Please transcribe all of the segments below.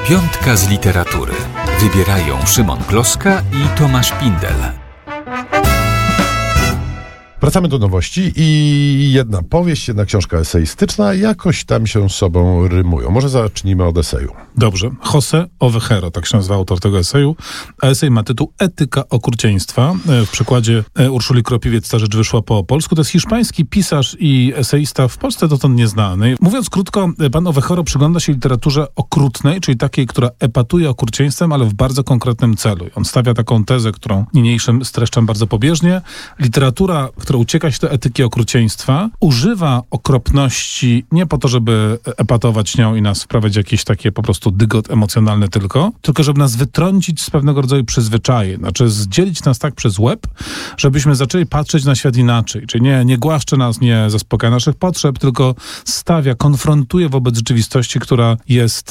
Piątka z literatury. Wybierają Szymon Gloska i Tomasz Pindel. Wracamy do nowości i jedna powieść, jedna książka eseistyczna jakoś tam się z sobą rymują. Może zacznijmy od eseju. Dobrze. José Ovejero, tak się nazywa autor tego eseju. A esej ma tytuł Etyka okrucieństwa. W przekładzie Urszuli Kropiwiec ta rzecz wyszła po polsku. To jest hiszpański pisarz i eseista w Polsce dotąd nieznany. Mówiąc krótko, pan Ovejero przygląda się literaturze okrutnej, czyli takiej, która epatuje okrucieństwem, ale w bardzo konkretnym celu. On stawia taką tezę, którą niniejszym streszczam bardzo pobieżnie. Literatura, która ucieka się do etyki okrucieństwa, używa okropności nie po to, żeby epatować nią i nas wprawiać w jakieś takie po prostu dygot emocjonalny tylko żeby nas wytrącić z pewnego rodzaju przyzwyczajeń. Znaczy zdzielić nas tak przez łeb, żebyśmy zaczęli patrzeć na świat inaczej. Czyli nie głaszcze nas, nie zaspokaja naszych potrzeb, tylko stawia, konfrontuje wobec rzeczywistości, która jest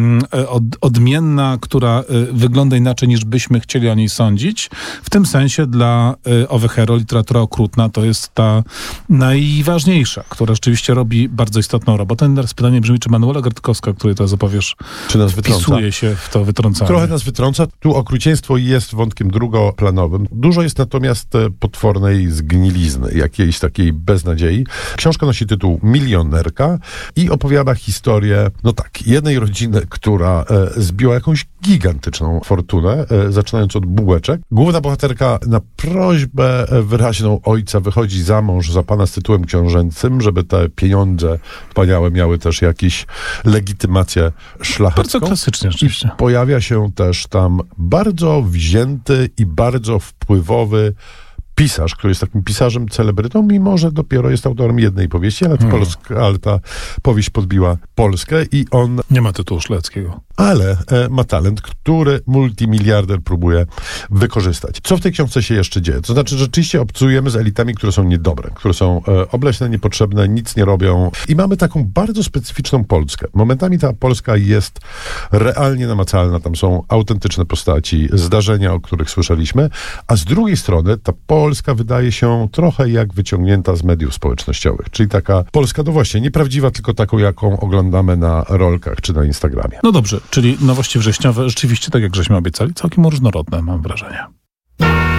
odmienna, która wygląda inaczej niż byśmy chcieli o niej sądzić. W tym sensie dla Ovejero literatura okrutna to jest ta najważniejsza, która rzeczywiście robi bardzo istotną robotę. Teraz pytanie brzmi, czy Manuela Gartkowska, której teraz opowiesz, czy nas wpisuje się w to wytrącanie? Trochę nas wytrąca. Tu okrucieństwo jest wątkiem drugoplanowym. Dużo jest natomiast potwornej zgnilizny, jakiejś takiej beznadziei. Książka nosi tytuł Milionerka i opowiada historię, jednej rodziny, która zbiła jakąś gigantyczną fortunę, zaczynając od bułeczek. Główna bohaterka na prośbę wyraźną ojca wychodzi za mąż za pana z tytułem książęcym, żeby te pieniądze wspaniałe miały też jakąś legitymację szlachecką. Bardzo klasycznie rzeczywiście. I pojawia się też tam bardzo wzięty i bardzo wpływowy pisarz, który jest takim pisarzem celebrytą, mimo że dopiero jest autorem jednej powieści, ale ta powieść podbiła Polskę i on... Nie ma tytułu szlacheckiego. Ale ma talent, który multimiliarder próbuje wykorzystać. Co w tej książce się jeszcze dzieje? To znaczy, rzeczywiście obcujemy z elitami, które są niedobre, które są obleśne, niepotrzebne, nic nie robią. I mamy taką bardzo specyficzną Polskę. Momentami ta Polska jest realnie namacalna, tam są autentyczne postaci, zdarzenia, o których słyszeliśmy, a z drugiej strony ta Polska wydaje się trochę jak wyciągnięta z mediów społecznościowych, czyli taka Polska, właśnie, nieprawdziwa, tylko taką, jaką oglądamy na rolkach czy na Instagramie. No dobrze, czyli nowości wrześniowe rzeczywiście, tak jak żeśmy obiecali, całkiem różnorodne, mam wrażenie.